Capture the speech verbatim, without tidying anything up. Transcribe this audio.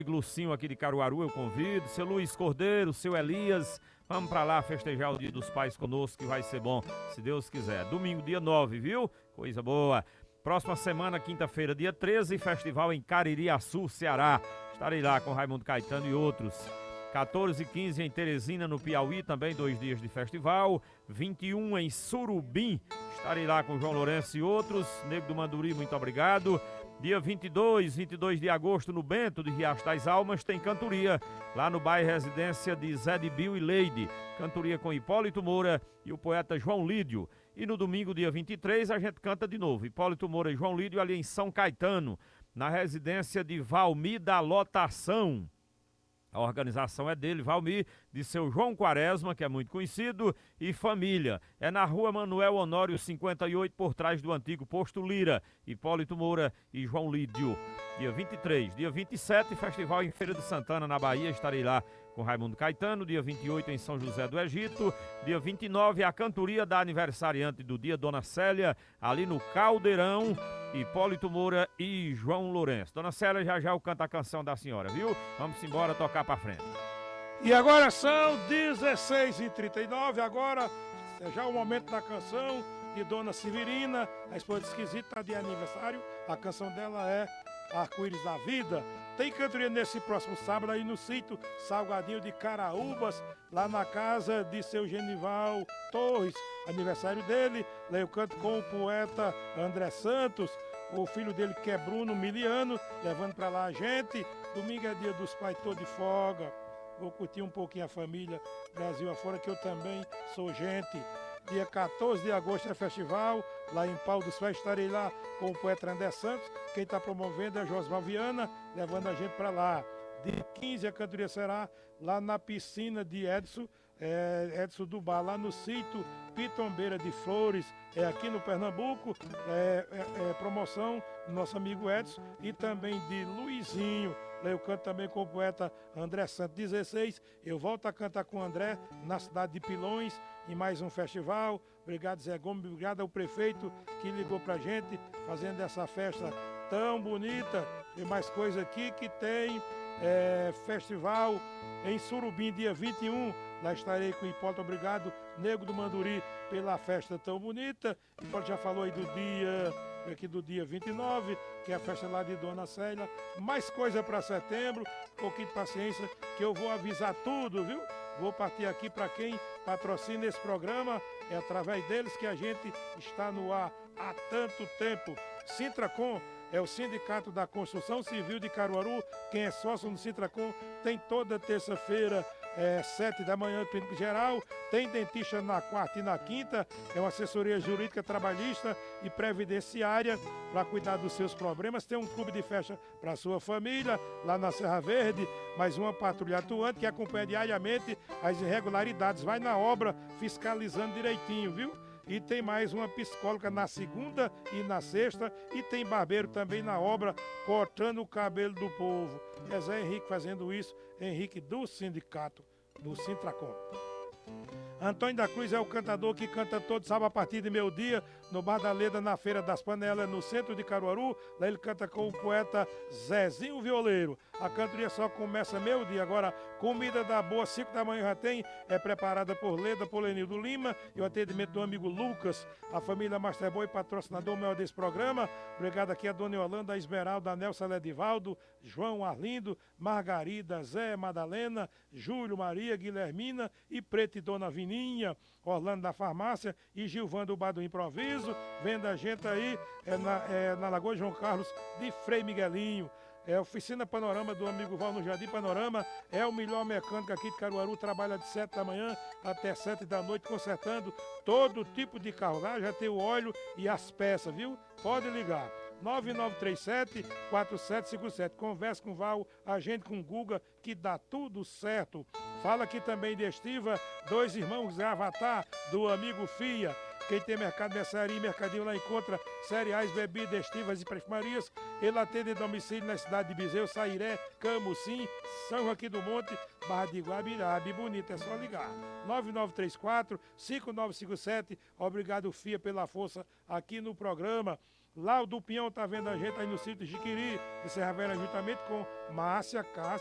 Lucinho aqui de Caruaru, eu convido, seu Luiz Cordeiro, seu Elias, vamos pra lá festejar o Dia dos Pais conosco, que vai ser bom, se Deus quiser. Domingo, dia nove, viu? Coisa boa. Próxima semana, quinta-feira, dia treze, festival em Caririaçu, Ceará. Estarei lá com Raimundo Caetano e outros. quatorze e quinze em Teresina, no Piauí, também dois dias de festival. vinte e um em Surubim, estarei lá com João Lourenço e outros. Nego do Manduri, muito obrigado. Dia vinte e dois, vinte e dois de agosto, no Bento de Riacho das Almas, tem cantoria lá no bairro Residência de Zé de Bill e Leide. Cantoria com Hipólito Moura e o poeta João Lídio. E no domingo, dia vinte e três, a gente canta de novo. Hipólito Moura e João Lídio ali em São Caetano, na residência de Valmir da Lotação. A organização é dele, Valmir, de seu João Quaresma, que é muito conhecido, e família. É na rua Manuel Honório cinquenta e oito, por trás do antigo posto Lira. Hipólito Moura e João Lídio. Dia vinte e três, dia vinte e sete, festival em Feira de Santana, na Bahia. Estarei lá com Raimundo Caetano. Dia vinte e oito, em São José do Egito. Dia vinte e nove, a cantoria da aniversariante do dia, Dona Célia, ali no Caldeirão. Hipólito Moura e João Lourenço. Dona Célia, já já eu canto a canção da senhora, viu? Vamos embora tocar pra frente. E agora são dezesseis e trinta e nove, agora é já o momento da canção de Dona Severina, a esposa esquisita de aniversário. A canção dela é Arco-Íris da Vida. Tem cantoria nesse próximo sábado aí no sítio Salgadinho de Caraúbas, lá na casa de seu Genival Torres, aniversário dele. Lá eu canto com o poeta André Santos, o filho dele que é Bruno Miliano, levando pra lá a gente. Domingo é dia dos pais, tô de folga. Vou curtir um pouquinho a família Brasil afora, que eu também sou gente. Dia quatorze de agosto é festival, lá em Pau dos Ferros, estarei lá com o poeta André Santos. Quem está promovendo é Josval Viana, levando a gente para lá. Dia quinze a cantoria será lá na piscina de Edson, é, Edson do Bar, lá no sítio Pitombeira de Flores, é aqui no Pernambuco, é, é, é promoção do nosso amigo Edson e também de Luizinho. Lá eu canto também com o poeta André Santos. dezesseis, eu volto a cantar com o André na cidade de Pilões, em mais um festival. Obrigado, Zé Gomes, obrigado ao prefeito que ligou pra gente, fazendo essa festa tão bonita. E mais coisa aqui que tem é, festival em Surubim, dia vinte e um. Lá estarei com o Hipólito, obrigado, Nego do Manduri, pela festa tão bonita. Hipólito já falou aí do dia, aqui do dia vinte e nove, que é a festa lá de Dona Célia. Mais coisa para setembro, um pouquinho de paciência, que eu vou avisar tudo, viu? Vou partir aqui para quem patrocina esse programa, é através deles que a gente está no ar há tanto tempo. Sintracom é o Sindicato da Construção Civil de Caruaru. Quem é sócio no Sintracom tem toda terça-feira, é, sete da manhã, clínico geral. Tem dentista na quarta e na quinta. É uma assessoria jurídica, trabalhista e previdenciária para cuidar dos seus problemas. Tem um clube de festa para sua família lá na Serra Verde. Mais uma patrulha atuante que acompanha diariamente as irregularidades. Vai na obra fiscalizando direitinho, viu? E tem mais uma psicóloga na segunda e na sexta. E tem barbeiro também na obra, cortando o cabelo do povo. É Zé Henrique fazendo isso, Henrique do sindicato, do Sintracom. Antônio da Cruz é o cantador que canta todo sábado a partir de meio-dia, no Bar da Leda, na Feira das Panelas, no centro de Caruaru. Lá ele canta com o poeta Zezinho Violeiro. A cantoria só começa meio-dia. Agora, comida da boa, cinco da manhã já tem, é preparada por Leda Polenildo Lima e o atendimento do amigo Lucas. A família Masterboy, patrocinador maior desse programa. Obrigado aqui a Dona Yolanda, a Esmeralda, a Nelson Ledivaldo, João Arlindo, Margarida, Zé, Madalena, Júlio, Maria, Guilhermina e Preto e Dona Vinícius. Orlando da Farmácia e Gilvan do Bar do Improviso. Vendo a gente aí é na, é, na Lagoa João Carlos de Frei Miguelinho. É a Oficina Panorama do amigo Val no Jardim Panorama. É o melhor mecânico aqui de Caruaru. Trabalha de sete da manhã até sete da noite, consertando todo tipo de carro. Lá já tem o óleo e as peças, viu? Pode ligar. nove nove três sete, quatro sete cinco sete. Converse com o Val, agende com o Guga, que dá tudo certo. Fala aqui também de Estiva, dois irmãos Avatar, do amigo Fia. Quem tem mercado mercearia e mercadinho lá encontra cereais, bebidas, estivas e perfumarias. Ele atende domicílio na cidade de Bezerro, Sairé, Camucim, São Joaquim do Monte, Barra de Guabirabe. Bonito, é só ligar. nove nove três quatro, cinco nove cinco sete. Obrigado, Fia, pela força aqui no programa. Lá o do Pinhão tá vendo a gente aí no sítio Jiquiri, de Serra Velha, juntamente com Márcia Castro.